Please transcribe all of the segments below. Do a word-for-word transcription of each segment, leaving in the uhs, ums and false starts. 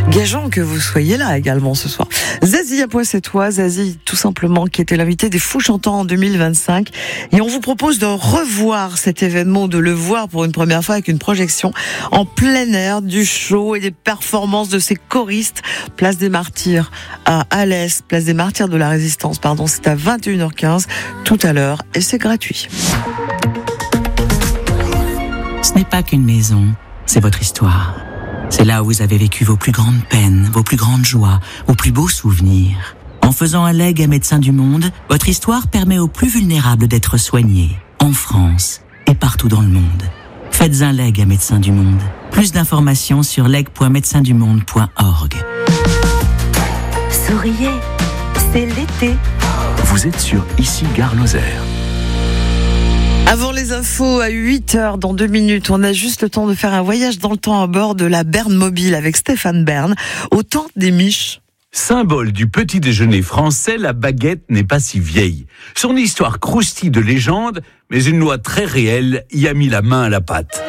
Gageons que vous soyez là également ce soir. Zazie à Poix-et-Toi, Zazie tout simplement qui était l'invité des Fous Chantants en deux mille vingt-cinq. Et on vous propose de revoir cet événement, de le voir pour une première fois avec une projection en plein air, du show et des performances de ces choristes. Place des Martyrs à Alès, place des Martyrs de la Résistance, pardon, c'est à vingt et une heures quinze tout à l'heure et c'est gratuit. Ce n'est pas qu'une maison, c'est votre histoire. C'est là où vous avez vécu vos plus grandes peines, vos plus grandes joies, vos plus beaux souvenirs. En faisant un legs à Médecins du Monde, votre histoire permet aux plus vulnérables d'être soignés, en France et partout dans le monde. Faites un leg à Médecins du Monde. Plus d'informations sur leg point médecins du monde point org. Souriez, c'est l'été. Vous êtes sur Ici Gare Lozère. Avant les infos à huit heures dans deux minutes, on a juste le temps de faire un voyage dans le temps à bord de la Bern Mobile avec Stéphane Bern, au temps des miches. Symbole du petit déjeuner français, la baguette n'est pas si vieille. Son histoire croustille de légende, mais une loi très réelle y a mis la main à la pâte.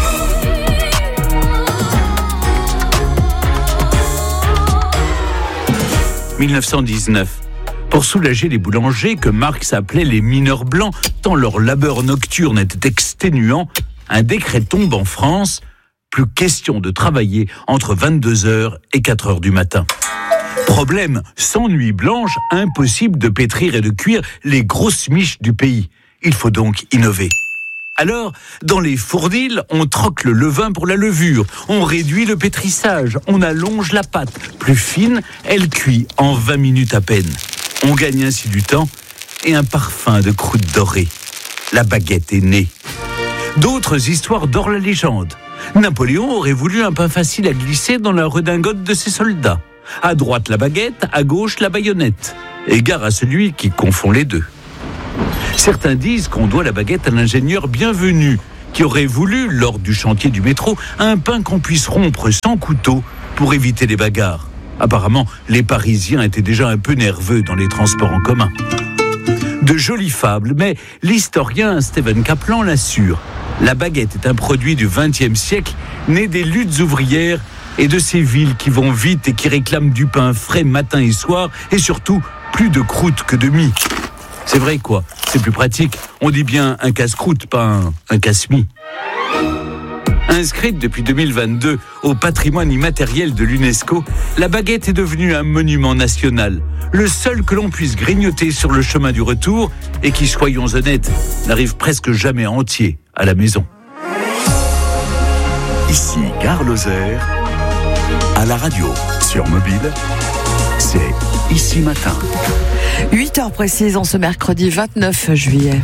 dix-neuf cent dix-neuf. Pour soulager les boulangers que Marx appelait les mineurs blancs, tant leur labeur nocturne était exténuant, un décret tombe en France. Plus question de travailler entre vingt-deux heures et quatre heures du matin. Problème, sans nuit blanche, impossible de pétrir et de cuire les grosses miches du pays. Il faut donc innover. Alors, dans les fournils, on troque le levain pour la levure, on réduit le pétrissage, on allonge la pâte. Plus fine, elle cuit en vingt minutes à peine. On gagne ainsi du temps et un parfum de croûte dorée. La baguette est née. D'autres histoires dorent la légende. Napoléon aurait voulu un pain facile à glisser dans la redingote de ses soldats. À droite la baguette, à gauche la baïonnette. Égard à celui qui confond les deux. Certains disent qu'on doit la baguette à l'ingénieur Bienvenu, qui aurait voulu, lors du chantier du métro, un pain qu'on puisse rompre sans couteau pour éviter les bagarres. Apparemment, les Parisiens étaient déjà un peu nerveux dans les transports en commun. De jolies fables, mais l'historien Stephen Kaplan l'assure. La baguette est un produit du vingtième siècle, né des luttes ouvrières et de ces villes qui vont vite et qui réclament du pain frais matin et soir, et surtout, plus de croûte que de mie. C'est vrai quoi, c'est plus pratique. On dit bien un casse-croûte, pas un, un casse-mie. Inscrite depuis deux mille vingt-deux au patrimoine immatériel de l'UNESCO, la baguette est devenue un monument national. Le seul que l'on puisse grignoter sur le chemin du retour et qui, soyons honnêtes, n'arrive presque jamais entier à la maison. Ici Gare Lozère, à la radio, sur mobile, c'est Ici Matin. huit heures précises en ce mercredi vingt-neuf juillet.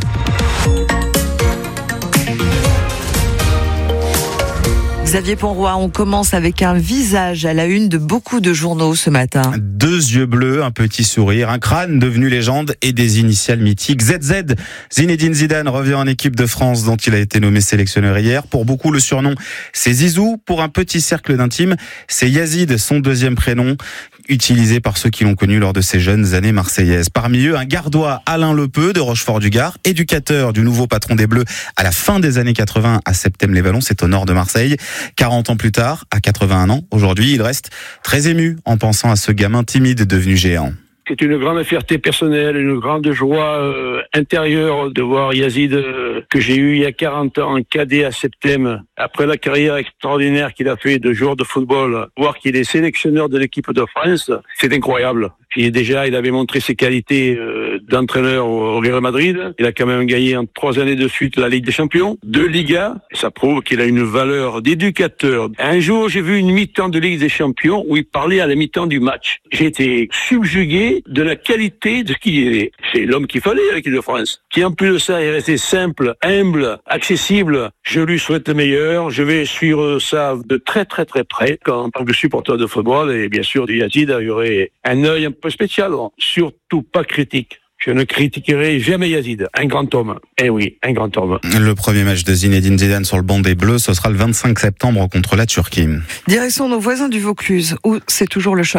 Xavier Ponroy, on commence avec un visage à la une de beaucoup de journaux ce matin. Deux yeux bleus, un petit sourire, un crâne devenu légende et des initiales mythiques. Z Z, Zinedine Zidane revient en équipe de France dont il a été nommé sélectionneur hier. Pour beaucoup, le surnom, c'est Zizou. Pour un petit cercle d'intimes, c'est Yazid, son deuxième prénom, utilisé par ceux qui l'ont connu lors de ses jeunes années marseillaises. Parmi eux, un gardois, Alain Lepeu de Rochefort-du-Gard, éducateur du nouveau patron des Bleus à la fin des années quatre-vingts à Septèmes-les-Vallons, c'est au nord de Marseille. quarante ans plus tard, à quatre-vingt-un ans, aujourd'hui, il reste très ému en pensant à ce gamin timide devenu géant. C'est une grande fierté personnelle, une grande joie euh, intérieure de voir Yazid, euh, que j'ai eu il y a quarante ans, en cadet à Septèmes, après la carrière extraordinaire qu'il a fait de joueur de football, voir qu'il est sélectionneur de l'équipe de France, c'est incroyable. Puis déjà, il avait montré ses qualités euh, d'entraîneur au, au Real Madrid. Il a quand même gagné en trois années de suite la Ligue des Champions, deux Ligas. Ça prouve qu'il a une valeur d'éducateur. Un jour, j'ai vu une mi-temps de Ligue des Champions où il parlait à la mi-temps du match. J'ai été subjugué de la qualité de qui il est. C'est l'homme qu'il fallait à l'équipe de France. Qui en plus de ça est resté simple, humble, accessible. Je lui souhaite le meilleur. Je vais suivre ça de très très très près. En tant que supporter de football et bien sûr du Yazid, il y aurait un œil un peu spécial, surtout pas critique. Je ne critiquerai jamais Yazid, un grand homme. Eh oui, un grand homme. Le premier match de Zinedine Zidane sur le banc des Bleus, ce sera le vingt-cinq septembre contre la Turquie. Direction nos voisins du Vaucluse, où c'est toujours le choc.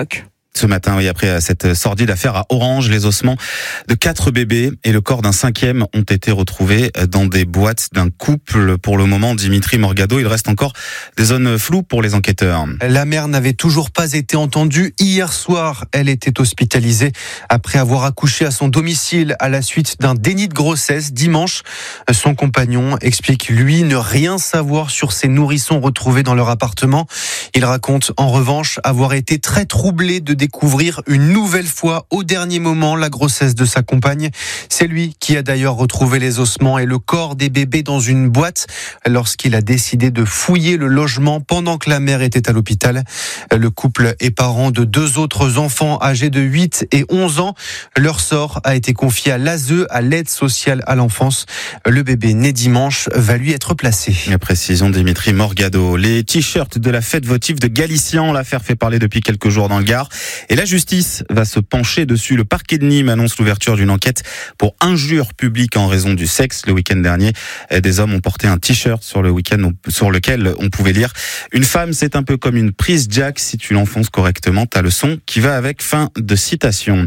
Ce matin, oui, après cette sordide affaire à Orange, les ossements de quatre bébés et le corps d'un cinquième ont été retrouvés dans des boîtes d'un couple. Pour le moment, Dimitri Morgado, il reste encore des zones floues pour les enquêteurs. La mère n'avait toujours pas été entendue. Hier soir, elle était hospitalisée après avoir accouché à son domicile à la suite d'un déni de grossesse dimanche. Son compagnon explique, lui, ne rien savoir sur ces nourrissons retrouvés dans leur appartement. Il raconte, en revanche, avoir été très troublé de découvrir une nouvelle fois au dernier moment la grossesse de sa compagne. C'est lui qui a d'ailleurs retrouvé les ossements et le corps des bébés dans une boîte lorsqu'il a décidé de fouiller le logement pendant que la mère était à l'hôpital. Le couple est parent de deux autres enfants âgés de huit et onze ans. Leur sort a été confié à l'A S E, à l'aide sociale à l'enfance. Le bébé né dimanche va lui être placé. La précision Dimitri Morgado. Les t-shirts de la fête votive de Galician, l'affaire fait parler depuis quelques jours dans le Gard. Et la justice va se pencher dessus. Le parquet de Nîmes annonce l'ouverture d'une enquête pour injure publique en raison du sexe. Le week-end dernier, des hommes ont porté un t-shirt sur le week-end sur lequel on pouvait lire « Une femme, c'est un peu comme une prise jack. Si tu l'enfonces correctement, t'as le son qui va avec ». Fin de citation.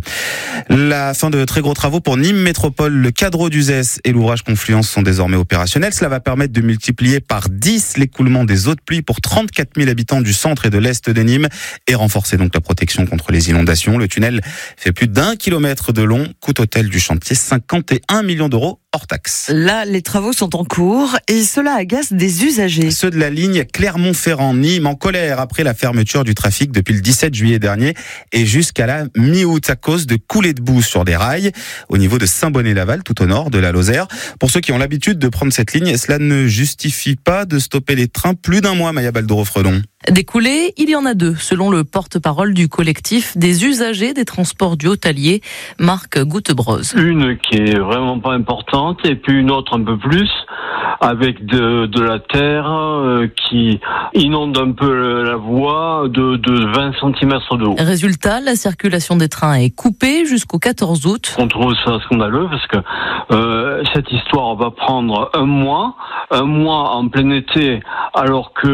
La fin de très gros travaux pour Nîmes Métropole. Le cadre d'Uzès et l'ouvrage Confluence sont désormais opérationnels. Cela va permettre de multiplier par dix l'écoulement des eaux de pluie pour trente-quatre mille habitants du centre et de l'est de Nîmes et renforcer donc la protection contre les inondations. Le tunnel fait plus d'un kilomètre de long. Coût total du chantier, cinquante et un millions d'euros hors taxe. Là, les travaux sont en cours et cela agace des usagers. Ceux de la ligne Clermont-Ferrand-Nîmes en colère après la fermeture du trafic depuis le dix-sept juillet dernier et jusqu'à la mi-août à cause de coulées de boue sur des rails au niveau de Saint-Bonnet-Laval, tout au nord de la Lozère. Pour ceux qui ont l'habitude de prendre cette ligne, cela ne justifie pas de stopper les trains plus d'un mois, Maya Baldoro-Fredon. Des coulées, il y en a deux, selon le porte-parole du collectif des usagers des transports du Haut-Allier, Marc Gouttebroz. Une qui est vraiment pas importante et puis une autre un peu plus, avec de, de la terre euh, qui inonde un peu la voie de, de vingt centimètres d'eau. Résultat, la circulation des trains est coupée jusqu'au quatorze août. On trouve ça scandaleux parce que euh, cette histoire va prendre un mois, un mois en plein été, alors que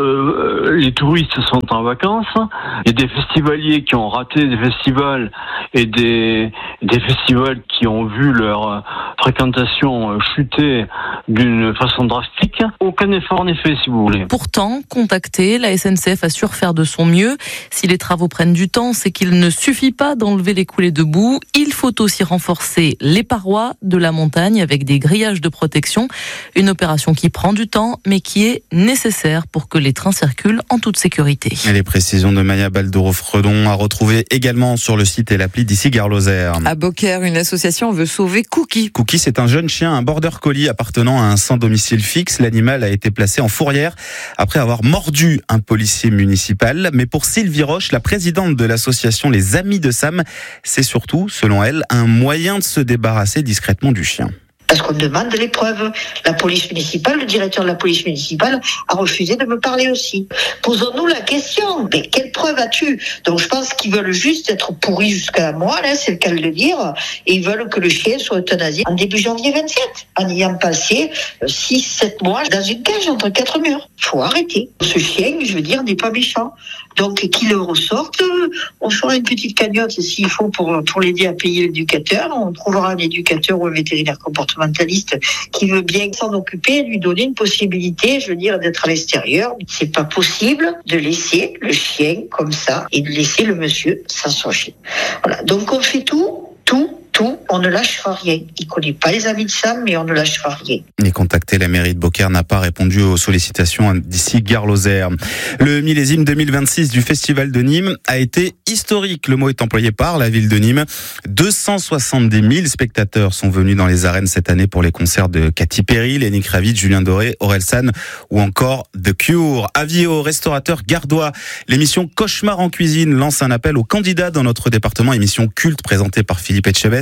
euh, les touristes sont en vacances. Il y a des festivaliers qui ont raté des festivals et des, des festivals qui ont vu leur fréquentation chuter d'une façon drastique. Aucun effort n'est fait, si vous voulez. Pourtant, contacté, la S N C F assure faire de son mieux. Si les travaux prennent du temps, c'est qu'il ne suffit pas d'enlever les coulées de boue. Il faut aussi renforcer les parois de la montagne avec des grillages de protection. Une opération qui prend du temps, mais qui est nécessaire pour que les trains circulent en toute sécurité. Et les précisions de Maya Baldoro-Fredon à retrouver également sur le site et l'appli d'ici Gare-Lozère. À Beaucaire, une association veut sauver Cookie. Cookie, c'est un jeune chien, un border collie appartenant à un sans domicile fixe. L'animal a été placé en fourrière après avoir mordu un policier municipal. Mais pour Sylvie Roche, la présidente de l'association Les Amis de Sam, c'est surtout, selon elle, un moyen de se débarrasser discrètement du chien. Parce qu'on demande les preuves. La police municipale, le directeur de la police municipale a refusé de me parler aussi. Posons-nous la question, mais quelle preuve as-tu? Donc je pense qu'ils veulent juste être pourris jusqu'à la moelle, là, c'est le cas de le dire, et ils veulent que le chien soit euthanasié en début janvier vingt-sept, en ayant passé six sept mois dans une cage entre quatre murs. Faut arrêter. Ce chien, je veux dire, n'est pas méchant. Donc qu'il le ressorte, on fera une petite cagnotte s'il faut pour, pour l'aider à payer l'éducateur, on trouvera un éducateur ou un vétérinaire comportementaliste qui veut bien s'en occuper et lui donner une possibilité, je veux dire, d'être à l'extérieur. C'est pas possible de laisser le chien comme ça et de laisser le monsieur sans son chien. Voilà. Donc on fait tout, tout, tout, on ne lâchera rien. Il connaît pas les amis de Sam, mais on ne lâchera rien. Et contacté, la mairie de Beaucaire n'a pas répondu aux sollicitations d'ici Gare-Lozère. Le millésime deux mille vingt-six du Festival de Nîmes a été historique. Le mot est employé par la ville de Nîmes. deux cent soixante-dix mille spectateurs sont venus dans les arènes cette année pour les concerts de Katy Perry, Lenny Kravitz, Julien Doré, Orelsan ou encore The Cure. Avis aux restaurateurs gardois. L'émission Cauchemar en cuisine lance un appel aux candidats dans notre département, émission culte présentée par Philippe Etchebest.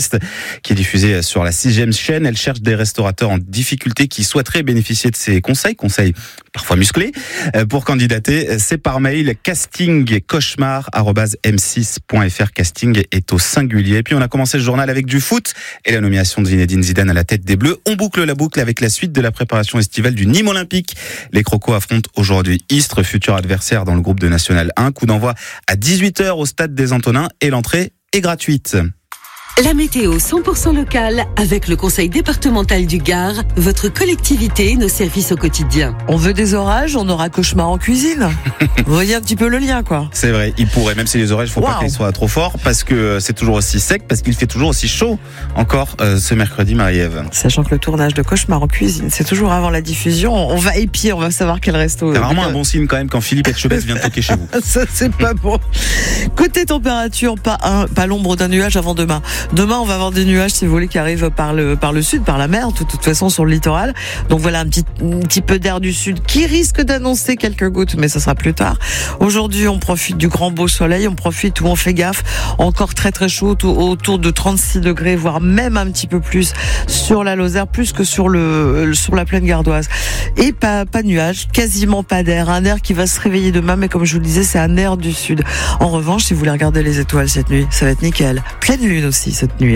Nord-Ouest, qui est diffusée sur la sixième chaîne. Elle cherche des restaurateurs en difficulté qui souhaiteraient bénéficier de ses conseils, conseils parfois musclés. Pour candidater, c'est par mail casting cauchemar arobase m six point f r. Casting est au singulier. Puis on a commencé le journal avec du foot et la nomination de Zinedine Zidane à la tête des Bleus. On boucle la boucle avec la suite de la préparation estivale du Nîmes Olympique. Les Crocos affrontent aujourd'hui Istres, futur adversaire dans le groupe de National un. Coup d'envoi à dix-huit heures au stade des Antonins et l'entrée est gratuite. La météo cent pour cent locale avec le conseil départemental du Gard, votre collectivité et nos services au quotidien. On veut des orages, on aura cauchemar en cuisine. Vous voyez un petit peu le lien, quoi. C'est vrai, il pourrait, même si les orages, il ne faut wow. pas qu'ils soient trop forts, parce que c'est toujours aussi sec, parce qu'il fait toujours aussi chaud encore euh, ce mercredi, Marie-Ève. Sachant que le tournage de Cauchemar en cuisine, c'est toujours avant la diffusion. On va épier, on va savoir quel resto. C'est vraiment un bon signe quand même quand Philippe Etchebest vient toquer chez vous. Ça, c'est pas bon. Côté température, pas, un, pas l'ombre d'un nuage avant demain. Demain, on va avoir des nuages, si vous voulez, qui arrivent par le, par le sud, par la mer, de toute façon, sur le littoral. Donc voilà, un petit, un petit peu d'air du sud qui risque d'annoncer quelques gouttes, mais ça sera plus tard. Aujourd'hui, on profite du grand beau soleil, on profite où on fait gaffe. Encore très très chaud, autour de trente-six degrés, voire même un petit peu plus sur la Lozère, plus que sur le, sur la plaine gardoise. Et pas, pas de nuages, quasiment pas d'air. Un air qui va se réveiller demain, mais comme je vous le disais, c'est un air du sud. En revanche, si vous voulez regarder les étoiles cette nuit, ça va être nickel. Pleine lune aussi cette nuit.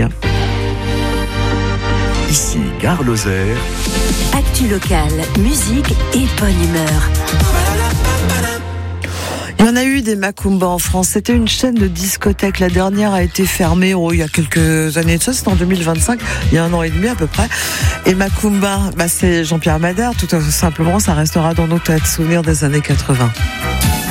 Ici Gare Lozère. Actu locale, musique et bonne humeur. Il y en a eu des Macumba en France. C'était une chaîne de discothèques. La dernière a été fermée oh, il y a quelques années de ça. C'était en deux mille vingt-cinq, il y a un an et demi à peu près. Et Macumba, bah, c'est Jean-Pierre Madère. Tout simplement, ça restera dans nos têtes. Souvenirs des années quatre-vingts.